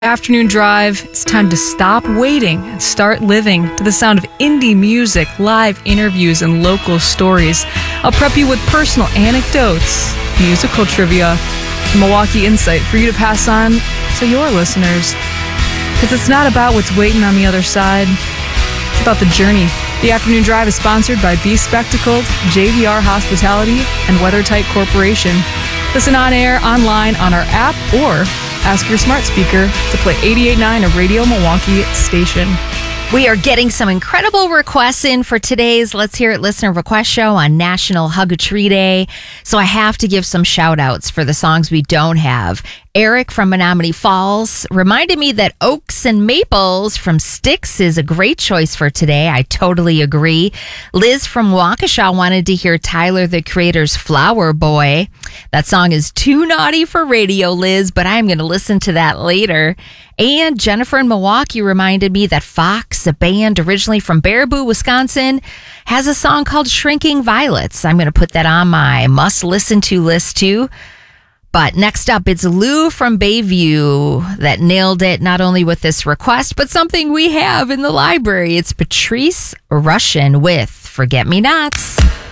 Afternoon drive, it's time to stop waiting and start living to the sound of indie music, live interviews, and local stories. I'll prep you with personal anecdotes, musical trivia, and Milwaukee insight for you to pass on to your listeners. Because it's not about what's waiting on the other side, it's about the journey. The Afternoon Drive is sponsored by Be Spectacled, JVR Hospitality, and WeatherTight Corporation. Listen on air, online, on our app, or ask your smart speaker to play 88.9, a Radio Milwaukee station. We are getting some incredible requests in for today's Let's Hear It Listener Request Show on National Hug a Tree Day. So I have to give some shout outs for the songs we don't have. Eric from Menominee Falls reminded me that Oaks and Maples from Styx is a great choice for today. I totally agree. Liz from Waukesha wanted to hear Tyler, the Creator's Flower Boy. That song is too naughty for radio, Liz, but I'm going to listen to that later. And Jennifer in Milwaukee reminded me that Fox, a band originally from Baraboo, Wisconsin, has a song called Shrinking Violets. I'm going to put that on my must-listen-to list, too. But next up, it's Lou from Bayview that nailed it, not only with this request, but something we have in the library. It's Patrice Rushen with Forget Me Nots.